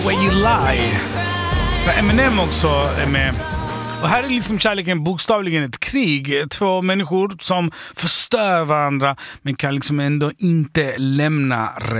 When You Lie. Där Eminem också är med. Och här är liksom kärleken bokstavligen ett krig. Två människor som förstör varandra men kan liksom ändå inte lämna